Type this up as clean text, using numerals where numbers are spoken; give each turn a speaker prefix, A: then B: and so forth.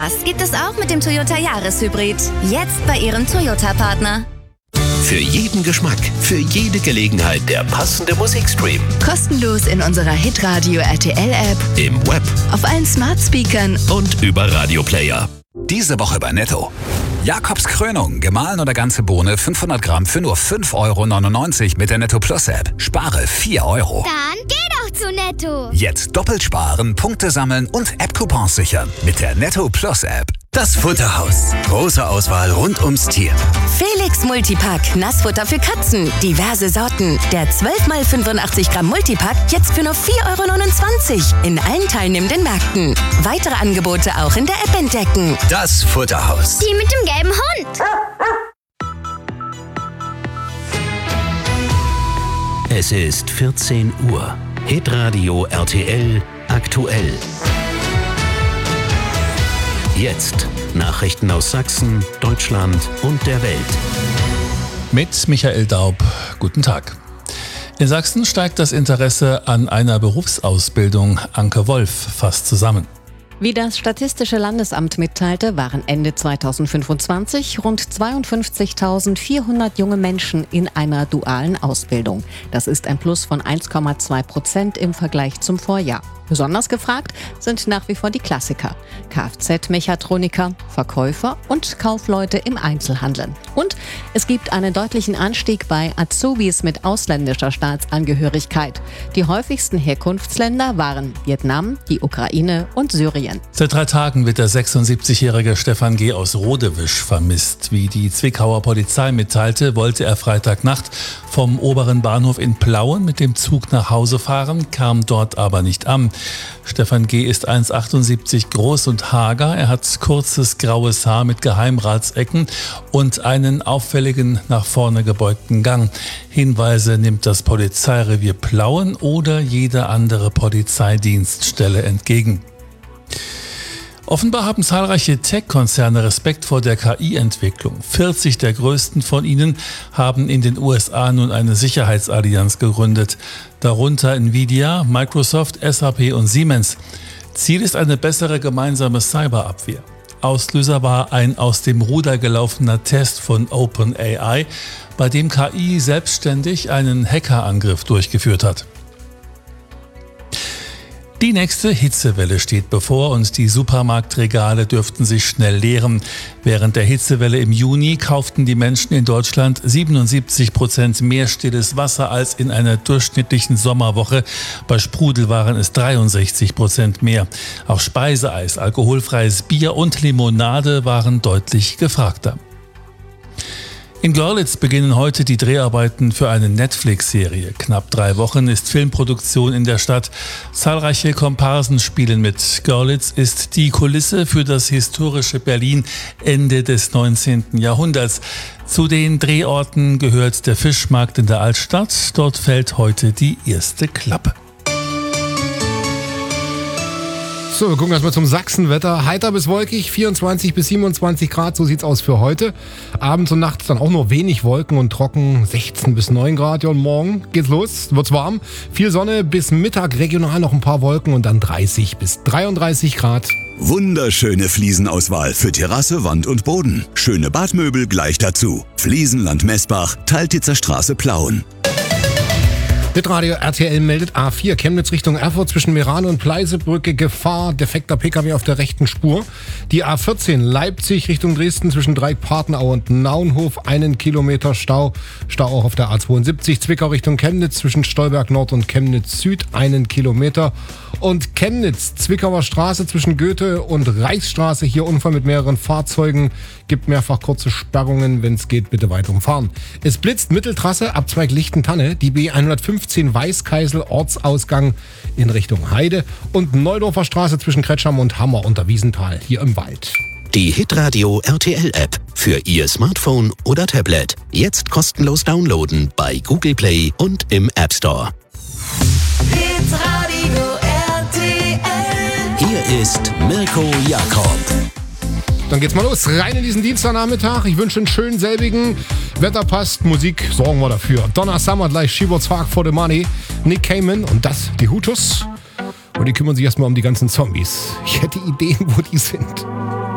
A: Das gibt es auch mit dem Toyota Jahreshybrid. Jetzt bei Ihrem Toyota-Partner.
B: Für jeden Geschmack, für jede Gelegenheit der passende Musikstream.
A: Kostenlos in unserer Hitradio RTL-App,
B: Im Web
A: auf allen Smart-Speakern
B: und über Radioplayer.
C: Diese Woche bei Netto. Jakobs Krönung, gemahlen oder ganze Bohne, 500 Gramm für nur 5,99 € mit der Netto Plus App. Spare 4 €.
D: Dann geh doch zu Netto.
C: Jetzt doppelt sparen, Punkte sammeln und App-Coupons sichern mit der Netto Plus App.
B: Das Futterhaus. Große Auswahl rund ums Tier.
A: Felix Multipack, Nassfutter für Katzen. Diverse Sorten. Der 12x85 Gramm Multipack jetzt für nur 4,29 € in allen teilnehmenden Märkten. Weitere Angebote auch in der App entdecken.
B: Das Futterhaus.
D: Die mit dem gelben Hund.
B: Es ist 14 Uhr. Hitradio RTL aktuell. Jetzt Nachrichten aus Sachsen, Deutschland und der Welt.
E: Mit Michael Daub. Guten Tag. In Sachsen steigt das Interesse an einer Berufsausbildung. Anke Wolf fasst zusammen.
F: Wie das Statistische Landesamt mitteilte, waren Ende 2025 rund 52.400 junge Menschen in einer dualen Ausbildung. Das ist ein Plus von 1,2% im Vergleich zum Vorjahr. Besonders gefragt sind nach wie vor die Klassiker: Kfz-Mechatroniker, Verkäufer und Kaufleute im Einzelhandel. Und es gibt einen deutlichen Anstieg bei Azubis mit ausländischer Staatsangehörigkeit. Die häufigsten Herkunftsländer waren Vietnam, die Ukraine und Syrien.
E: Seit 3 Tagen wird der 76-jährige Stefan G. aus Rodewisch vermisst. Wie die Zwickauer Polizei mitteilte, wollte er Freitagnacht vom oberen Bahnhof in Plauen mit dem Zug nach Hause fahren, kam dort aber nicht an. Stefan G. ist 1,78 groß und hager. Er hat kurzes graues Haar mit Geheimratsecken und einen auffälligen nach vorne gebeugten Gang. Hinweise nimmt das Polizeirevier Plauen oder jede andere Polizeidienststelle entgegen. Offenbar haben zahlreiche Tech-Konzerne Respekt vor der KI-Entwicklung. 40 der größten von ihnen haben in den USA nun eine Sicherheitsallianz gegründet. Darunter Nvidia, Microsoft, SAP und Siemens. Ziel ist eine bessere gemeinsame Cyberabwehr. Auslöser war ein aus dem Ruder gelaufener Test von OpenAI, bei dem KI selbstständig einen Hackerangriff durchgeführt hat. Die nächste Hitzewelle steht bevor und die Supermarktregale dürften sich schnell leeren. Während der Hitzewelle im Juni kauften die Menschen in Deutschland 77% mehr stilles Wasser als in einer durchschnittlichen Sommerwoche. Bei Sprudel waren es 63% mehr. Auch Speiseeis, alkoholfreies Bier und Limonade waren deutlich gefragter. In Görlitz beginnen heute die Dreharbeiten für eine Netflix-Serie. Knapp 3 Wochen ist Filmproduktion in der Stadt. Zahlreiche Komparsen spielen mit. Görlitz ist die Kulisse für das historische Berlin Ende des 19. Jahrhunderts. Zu den Drehorten gehört der Fischmarkt in der Altstadt. Dort fällt heute die erste Klappe.
G: So, wir gucken erstmal zum Sachsenwetter. Heiter bis wolkig, 24 bis 27 Grad, so sieht's aus für heute. Abends und nachts dann auch nur wenig Wolken und trocken, 16 bis 9 Grad. Ja, und morgen geht's los, wird's warm. Viel Sonne, bis Mittag regional noch ein paar Wolken und dann 30 bis 33 Grad.
H: Wunderschöne Fliesenauswahl für Terrasse, Wand und Boden. Schöne Badmöbel gleich dazu. Fliesenland Messbach, Teiltitzer Straße Plauen.
G: Hitradio RTL meldet A4 Chemnitz Richtung Erfurt zwischen Meran und Pleisebrücke Gefahr, defekter Pkw auf der rechten Spur. Die A14 Leipzig Richtung Dresden zwischen Dreieck-Partnerau und Naunhof 1 Kilometer Stau. Stau auch auf der A72 Zwickau Richtung Chemnitz zwischen Stolberg Nord und Chemnitz Süd 1 Kilometer. Und Chemnitz Zwickauer Straße zwischen Goethe und Reichsstraße, hier Unfall mit mehreren Fahrzeugen, gibt mehrfach kurze Sperrungen, wenn es geht, bitte weiter umfahren. Es blitzt Mitteltrasse, Abzweig Lichtentanne, die B115 Weißkeisel, Ortsausgang in Richtung Heide und Neudorfer Straße zwischen Kretscham und Hammer unter Wiesenthal, hier im Wald.
B: Die Hitradio RTL App für Ihr Smartphone oder Tablet. Jetzt kostenlos downloaden bei Google Play und im App Store.
A: Hitradio RTL.
B: Hier ist Mirko Jakob.
G: Dann geht's mal los, rein in diesen Dienstagnachmittag. Ich wünsche einen schönen selbigen. Wetter passt, Musik sorgen wir dafür. Donna Summer gleich, She Works Hard for the Money. Nick Cayman und das, die Hutus. Und die kümmern sich erstmal um die ganzen Zombies. Ich hätte Ideen, wo die sind.